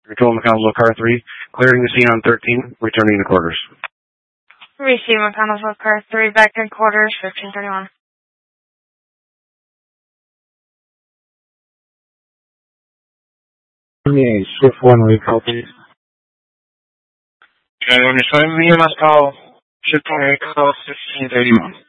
Control McConnell car 3, clearing the scene on 13, returning to quarters. Receive McConnell car 3, back in quarters, 1531. Shift 1 recall, please. Okay, when you're showing me a must call, shift 1 recall, 1531.